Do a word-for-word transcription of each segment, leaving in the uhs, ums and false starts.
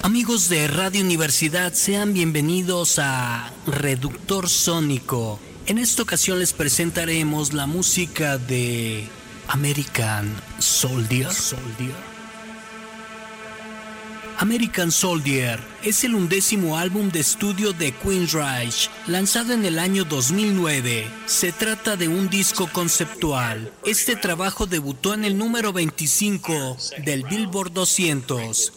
Amigos de Radio Universidad, sean bienvenidos a Reductor Sónico. En esta ocasión les presentaremos la música de American Soldier. Soldier. American Soldier es el undécimo álbum de estudio de Queensrÿche, lanzado en el año dos mil nueve. Se trata de un disco conceptual. Este trabajo debutó en el número veinticinco del Billboard doscientos.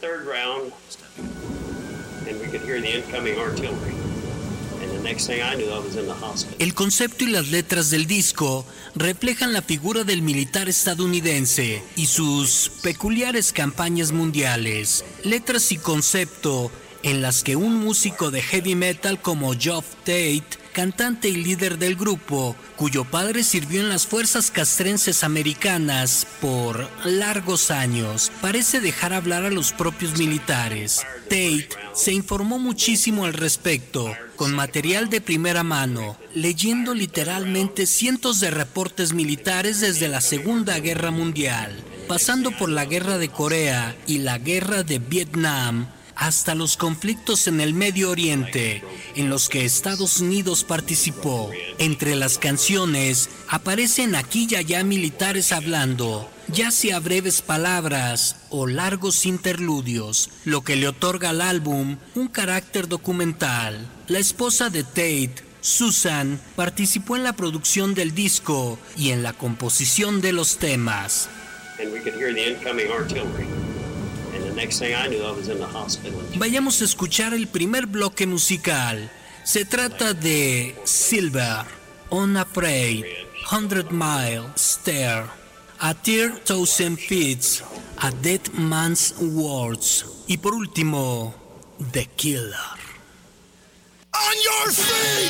El concepto y las letras del disco reflejan la figura del militar estadounidense y sus peculiares campañas mundiales. Letras y concepto en las que un músico de heavy metal como Geoff Tate, cantante y líder del grupo, cuyo padre sirvió en las fuerzas castrenses americanas por largos años, parece dejar hablar a los propios militares. Tate se informó muchísimo al respecto, con material de primera mano, leyendo literalmente cientos de reportes militares desde la Segunda Guerra Mundial, pasando por la Guerra de Corea y la Guerra de Vietnam, hasta los conflictos en el Medio Oriente, en los que Estados Unidos participó. Entre las canciones aparecen aquí y allá militares hablando, ya sea breves palabras o largos interludios, lo que le otorga al álbum un carácter documental. La esposa de Tate, Susan, participó en la producción del disco y en la composición de los temas. Vayamos a escuchar el primer bloque musical. Se trata de Silver, Unafraid, Hundred Mile, Stare, A Tear Thousand Feet, A Dead Man's Words y por último, The Killer. On your feet!